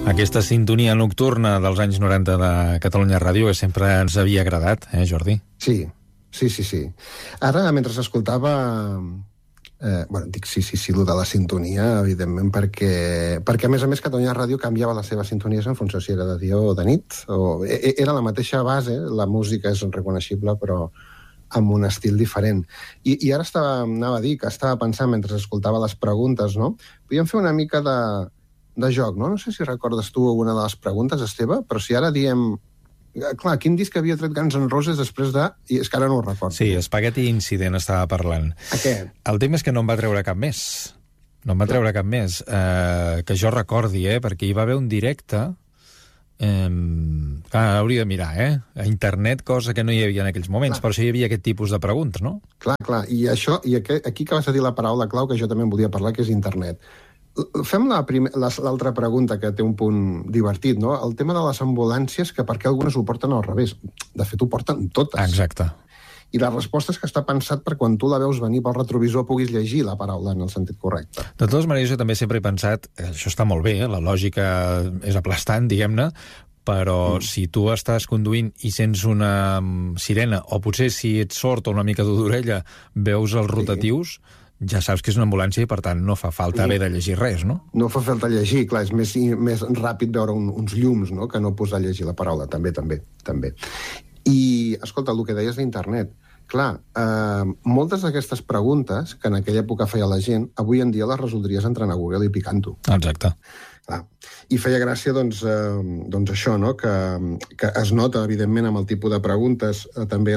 Aquesta sintonia nocturna dels anys 90 de Catalunya Ràdio que sempre ens havia agradat, Jordi? Sí. Ara, mentre escoltava... dic sí, el de la sintonia, evidentment, perquè a més, Catalunya Ràdio canviava les seves sintonies en funció si era de dia o de nit. Era la mateixa base, la música és reconeixible, però amb un estil diferent. I ara anava a dir que estava pensant, mentre escoltava les preguntes, no? Podíem fer una mica de joc, no? No sé si recordes tu alguna de les preguntes, Esteve, però si ara diem... Clar, quin disc havia tret Guns N' Roses després de... I és que ara no ho recordo. Sí, Spaghetti Incident estava parlant. Aquest. El tema és que no em va treure cap més. Que jo recordi, perquè hi va haver un directe... hauria de mirar, a internet, cosa que no hi havia en aquells moments, però sí hi havia aquest tipus de preguntes, no? Clar, i aquí acabes de dir la paraula clau que jo també en volia parlar, que és internet. Fem l'altra pregunta, que té un punt divertit, no? El tema de les ambulàncies, que per què algunes ho porten al revés? De fet, ho porten totes. Exacte. I la resposta és que està pensat per quan tu la veus venir pel retrovisor puguis llegir la paraula en el sentit correcte. De totes maneres, jo també sempre he pensat, això està molt bé, la lògica és aplastant, diguem-ne, però si tu estàs conduint i sents una sirena, o potser si ets sord o una mica d'orella veus els rotatius, ja saps que és una ambulància i, per tant, no fa falta haver de llegir res, no? No fa falta llegir, clar, és més ràpid veure uns llums, no?, que no posar a llegir la paraula, també. I, escolta, el que deies d'internet, clar, moltes d'aquestes preguntes que en aquella època feia la gent, avui en dia les resoldries entrant a Google i picant-ho. Exacte. Clar. I feia gràcia, doncs això, no?, que es nota, evidentment, amb el tipus de preguntes, també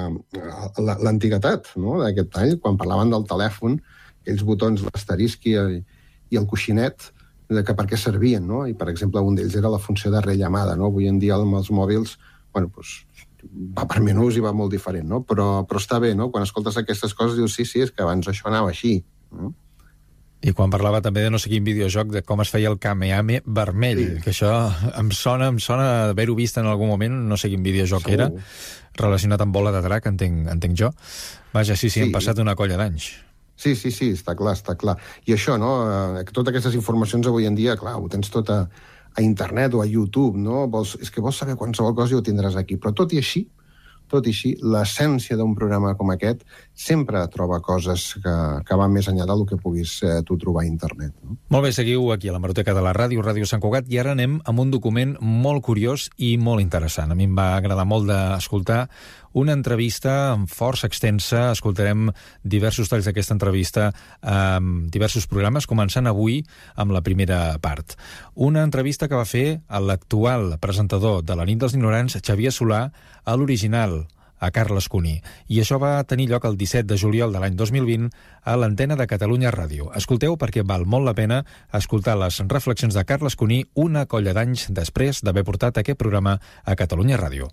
l'antiguitat, no?, d'aquest tall, quan parlaven del telèfon, aquells botons, l'asterisc i el coixinet, que per què servien, no? I, per exemple, un d'ells era la funció de rellamada, no? Avui en dia, amb els mòbils, bueno, doncs, va per menús i va molt diferent, no? Però està bé, no? Quan escoltes aquestes coses dius, sí, és que abans això anava així, no? I quan parlava també de no sé quin videojoc, de com es feia el Kamehameha vermell, que això em sona d'haver-ho vist en algun moment, no sé quin videojoc era, relacionat amb bola de drac, entenc jo. Vaja, sí, han passat una colla d'anys. Sí, està clar. I això, no?, totes aquestes informacions avui en dia, clar, ho tens tot a internet o a YouTube, no? És que vols saber qualsevol cosa i ho tindràs aquí. Però tot i així, l'essència d'un programa com aquest sempre troba coses que van més enllà del que puguis tu trobar a internet. No? Molt bé, seguiu aquí a l'Hemeroteca de la Ràdio, Ràdio Sant Cugat, i ara anem amb un document molt curiós i molt interessant. A mi em va agradar molt d'escoltar una entrevista força extensa. Escoltarem diversos talls d'aquesta entrevista en diversos programes, començant avui amb la primera part. Una entrevista que va fer l'actual presentador de la Nit dels Ignorants, Xavier Solà, a l'original, a Carles Cuní. I això va tenir lloc el 17 de juliol de l'any 2020 a l'antena de Catalunya Ràdio. Escolteu, perquè val molt la pena escoltar les reflexions de Carles Cuní una colla d'anys després d'haver portat aquest programa a Catalunya Ràdio.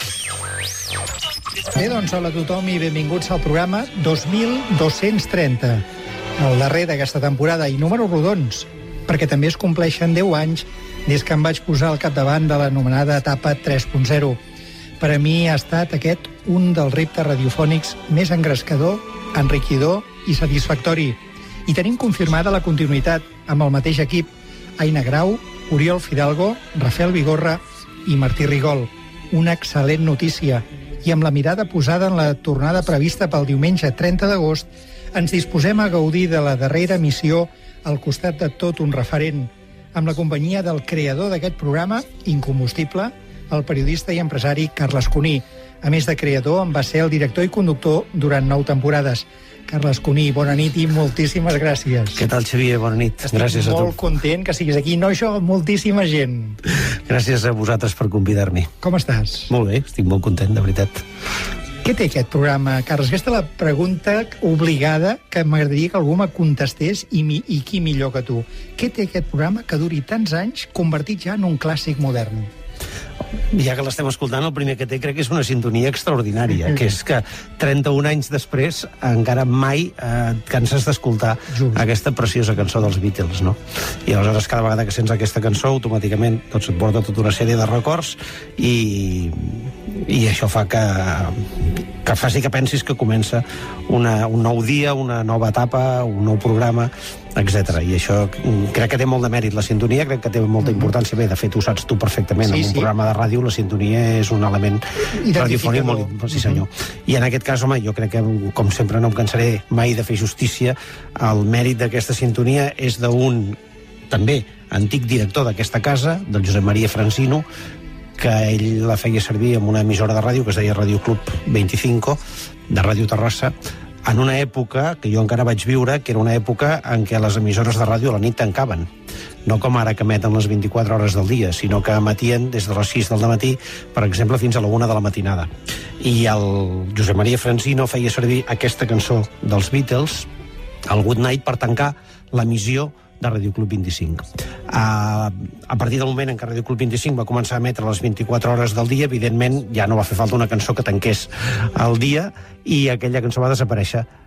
Bé, doncs, hola a tothom i benvinguts al programa 2230, el darrer d'aquesta temporada, i números rodons, perquè també es compleixen 10 anys des que em vaig posar al capdavant de l'anomenada etapa 3.0. Per a mi ha estat aquest un dels reptes radiofònics més engrescador, enriquidor i satisfactori. I tenim confirmada la continuïtat amb el mateix equip: Aina Grau, Oriol Fidalgo, Rafael Vigorra i Martí Rigol. Una excel·lent notícia. I amb la mirada posada en la tornada prevista pel diumenge 30 d'agost, ens disposem a gaudir de la darrera emissió al costat de tot un referent, amb la companyia del creador d'aquest programa, incombustible, el periodista i empresari Carles Cuní. A més de creador, en va ser el director i conductor durant 9 temporades. Carles Cuní, bona nit i moltíssimes gràcies. Què tal, Xavier? Bona nit. Gràcies a tu. Estic molt content que siguis aquí. No això, moltíssima gent. Gràcies a vosaltres per convidar-m'hi. Com estàs? Molt bé, estic molt content, de veritat. Què té aquest programa, Carles? Aquesta és la pregunta obligada que m'agradaria que algú me contestés, i qui millor que tu. Què té aquest programa que duri tants anys, convertit ja en un clàssic modern? Ja que l'estem escoltant, el primer que té crec que és una sintonia extraordinària, que és que 31 anys després encara mai et canses d'escoltar aquesta preciosa cançó dels Beatles, no? I aleshores cada vegada que sents aquesta cançó automàticament doncs et porta tota una sèrie de records i això fa que faci que pensis que comença un nou dia, una nova etapa, un nou programa, etc. I això crec que té molt de mèrit la sintonia, crec que té molta importància. Bé, de fet, ho saps tu perfectament, en un programa de ràdio la sintonia és un element radiofònic molt... Sí, senyor. I en aquest cas, home, jo crec que, com sempre, no em cansaré mai de fer justícia. El mèrit d'aquesta sintonia és d'un, també, antic director d'aquesta casa, del Josep Maria Francino, que ell la feia servir en una emissora de ràdio que es deia Radio Club 25, de Ràdio Terrassa, en una època que jo encara vaig viure, que era una època en què les emissores de ràdio a la nit tancaven. No com ara que emeten les 24 hores del dia, sinó que emetien des de les 6 del matí, per exemple, fins a la 1 de la matinada. I el Josep Maria Francino feia servir aquesta cançó dels Beatles, el Good Night, per tancar l'emissió de Radio Club 25. A partir del moment en què Radio Club 25 va començar a emetre les 24 hores del dia, evidentment ja no va fer falta una cançó que tanqués el dia, i aquella cançó va desaparèixer